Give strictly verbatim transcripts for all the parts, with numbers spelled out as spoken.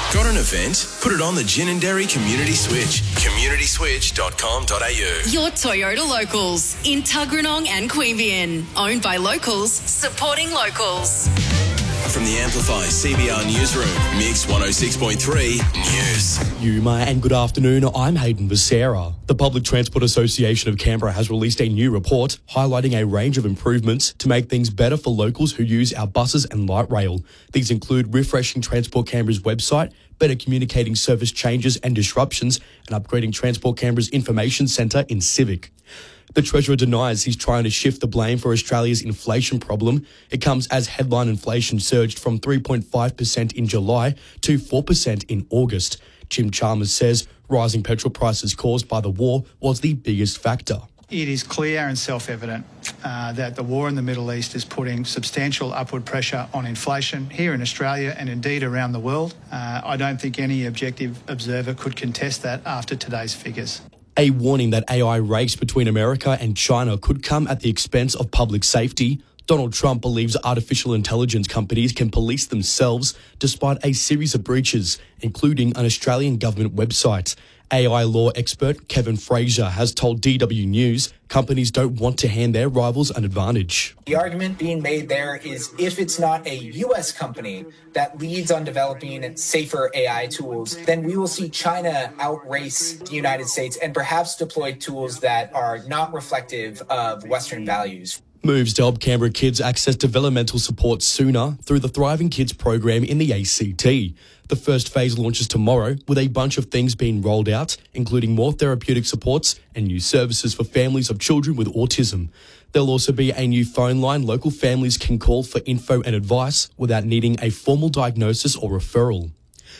Got an event? Put it on the Ginninderry Community Switch. community switch dot com dot a u. Your Toyota Locals in Tuggeranong and Queanbeyan. Owned by locals, supporting locals. From the Amplify C B R Newsroom, Mix one oh six point three News. Yuma, and good afternoon. I'm Hayden Becerra. The Public Transport Association of Canberra has released a new report highlighting a range of improvements to make things better for locals who use our buses and light rail. These include refreshing Transport Canberra's website, better communicating service changes and disruptions, and upgrading Transport Canberra's information centre in Civic. The Treasurer denies he's trying to shift the blame for Australia's inflation problem. It comes as headline inflation surged from three point five percent in July to four percent in August. Jim Chalmers says rising petrol prices caused by the war was the biggest factor. It is clear and self-evident uh, that the war in the Middle East is putting substantial upward pressure on inflation here in Australia and indeed around the world. Uh, I don't think any objective observer could contest that after today's figures. A warning that A I race between America and China could come at the expense of public safety. Donald Trump believes artificial intelligence companies can police themselves despite a series of breaches, including an Australian government website. A I law expert Kevin Fraser has told D W News companies don't want to hand their rivals an advantage. The argument being made there is if it's not a U S company that leads on developing safer A I tools, then we will see China outrace the United States and perhaps deploy tools that are not reflective of Western values. Moves to help Canberra kids access developmental support sooner through the Thriving Kids program in the A C T. The first phase launches tomorrow with a bunch of things being rolled out, including more therapeutic supports and new services for families of children with autism. There'll also be a new phone line local families can call for info and advice without needing a formal diagnosis or referral.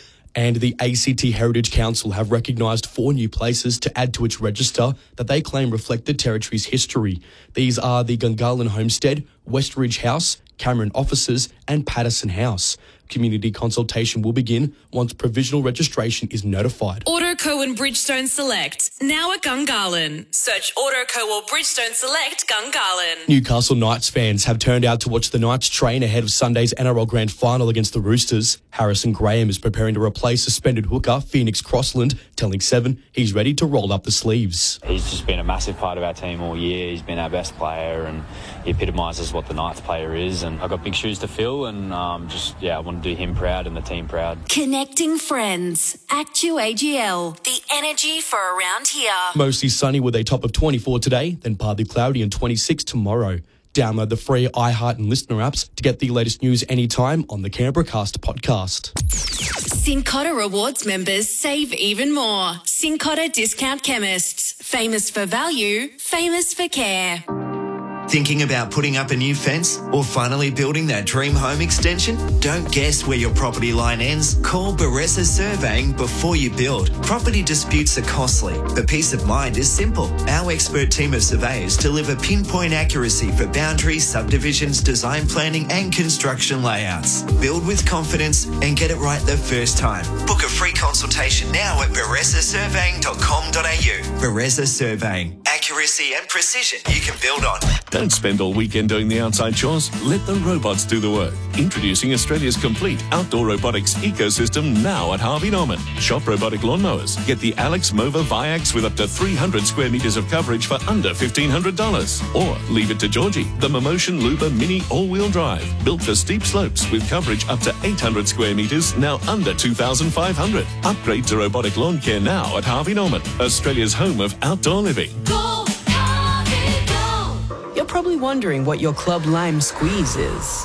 And the A C T Heritage Council have recognised four new places to add to its register that they claim reflect the territory's history. These are the Gungahlin Homestead, Westridge House, Cameron Offices and Patterson House. Community consultation will begin once provisional registration is notified. Autoco and Bridgestone Select, now at Gungahlin. Search Autoco or Bridgestone Select Gungahlin. Newcastle Knights fans have turned out to watch the Knights train ahead of Sunday's N R L Grand Final against the Roosters. Harrison Graham is preparing to replace suspended hooker Phoenix Crossland, telling Seven he's ready to roll up the sleeves. He's just been a massive part of our team all year. He's been our best player and he epitomises what the Knights player is. And I've got big shoes to fill and um, just, yeah, I want to do him proud and the team proud. Connecting friends. Actu A G L. The energy for around here. Mostly sunny with a top of twenty-four today, then partly cloudy and twenty-six tomorrow. Download the free iHeart and Listener apps to get the latest news anytime on the Canberra Cast podcast. Cincotta Rewards members save even more. Cincotta Discount Chemists. Famous for value, famous for care. Thinking about putting up a new fence or finally building that dream home extension? Don't guess where your property line ends. Call Baressa Surveying before you build. Property disputes are costly, but peace of mind is simple. Our expert team of surveyors deliver pinpoint accuracy for boundaries, subdivisions, design planning and construction layouts. Build with confidence and get it right the first time. Book a free consultation now at baressa surveying dot com dot a u. Baressa Surveying. Accuracy and precision you can build on. Don't spend all weekend doing the outside chores. Let the robots do the work. Introducing Australia's complete outdoor robotics ecosystem now at Harvey Norman. Shop robotic lawnmowers. Get the Alex Mova Viax with up to three hundred square metres of coverage for under fifteen hundred dollars. Or leave it to Georgie, the Momotion Luba Mini all-wheel drive. Built for steep slopes with coverage up to eight hundred square metres, now under two thousand five hundred. Upgrade to robotic lawn care now at Harvey Norman, Australia's home of outdoor living. Go, Harvey, go. You're probably wondering what your Club Lime Squeeze is.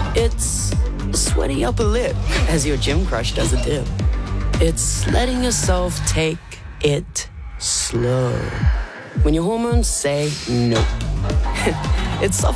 It's a sweaty upper lip as your gym crush does a dip. It's letting yourself take it slow when your hormones say nope. It's